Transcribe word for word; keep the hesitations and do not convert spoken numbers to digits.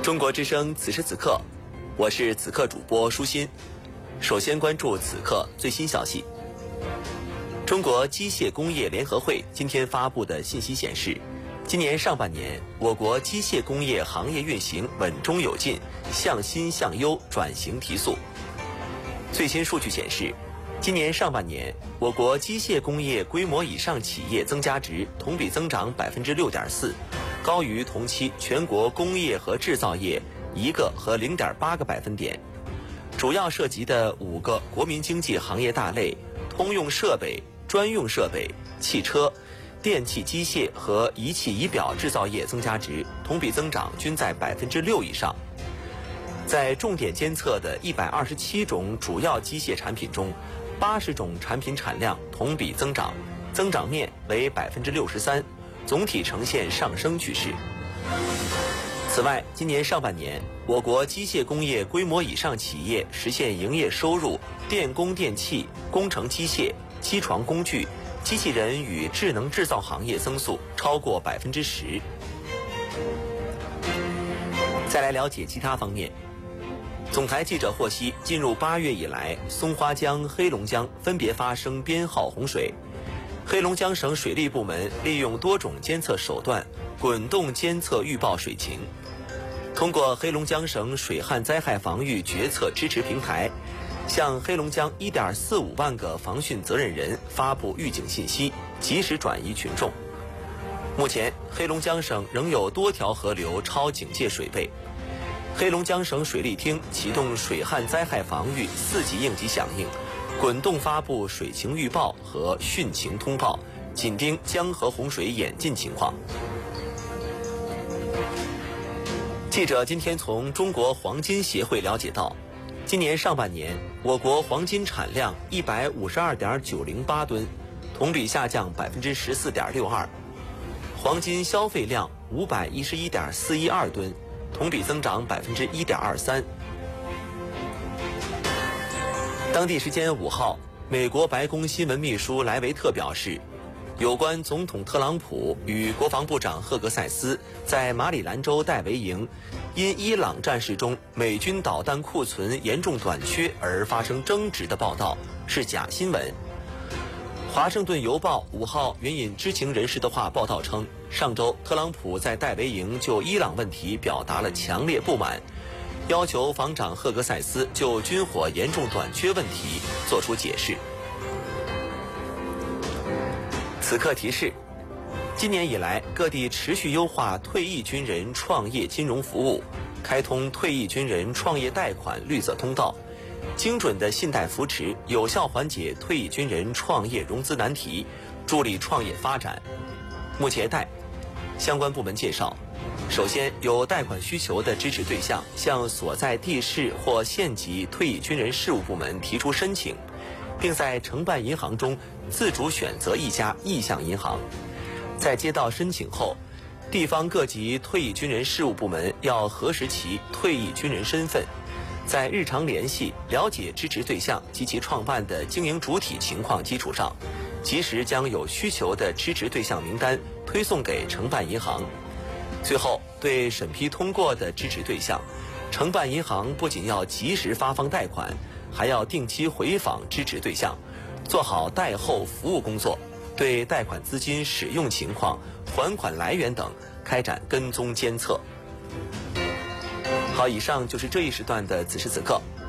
中国之声此时此刻，我是此刻主播舒心。首先关注此刻最新消息。中国机械工业联合会今天发布的信息显示，今年上半年我国机械工业行业运行稳中有进，向新向优，转型提速。最新数据显示，今年上半年我国机械工业规模以上企业增加值同比增长 百分之六点四， 高于同期全国工业和制造业一个和 零点八个百分点。主要涉及的五个国民经济行业大类，通用设备、专用设备、汽车、电气机械和仪器仪表制造业增加值同比增长均在 百分之六 以上。在重点监测的一百二十七种主要机械产品中，八十种产品产量同比增长，增长面为 百分之六十三， 总体呈现上升趋势。此外，今年上半年我国机械工业规模以上企业实现营业收入电工电气、工程机械、机床工具、机器人与智能制造行业增速超过 百分之十。 再来了解其他方面。总台记者获悉，进入八月以来，松花江、黑龙江分别发生编号洪水。黑龙江省水利部门利用多种监测手段，滚动监测预报水情。通过黑龙江省水旱灾害防御决策支持平台，向黑龙江 一点四五万个防汛责任人发布预警信息，及时转移群众。目前，黑龙江省仍有多条河流超警戒水位。黑龙江省水利厅启动水旱灾害防御四级应急响应，滚动发布水情预报和汛情通报，紧盯江河洪水演进情况。记者今天从中国黄金协会了解到，今年上半年我国黄金产量 一百五十二点九零八吨，同比下降 百分之十四点六二， 黄金消费量 五百一十一点四一二吨，同比增长 百分之一点二三。 当地时间五号，美国白宫新闻秘书莱维特表示，有关总统特朗普与国防部长赫格塞斯在马里兰州戴维营因伊朗战事中美军导弹库存严重短缺而发生争执的报道是假新闻。华盛顿邮报五号援引知情人士的话报道称，上周特朗普在戴维营就伊朗问题表达了强烈不满，要求防长赫格塞斯就军火严重短缺问题作出解释。此刻提示，今年以来各地持续优化退役军人创业金融服务，开通退役军人创业贷款绿色通道，精准的信贷扶持有效缓解退役军人创业融资难题，助力创业发展。目前贷相关部门介绍，首先有贷款需求的支持对象向所在地市或县级退役军人事务部门提出申请，并在承办银行中自主选择一家意向银行。在接到申请后，地方各级退役军人事务部门要核实其退役军人身份，在日常联系、了解支持对象及其创办的经营主体情况基础上，及时将有需求的支持对象名单推送给承办银行。最后，对审批通过的支持对象，承办银行不仅要及时发放贷款，还要定期回访支持对象，做好贷后服务工作，对贷款资金使用情况、还款来源等开展跟踪监测。好，以上就是这一时段的此时此刻，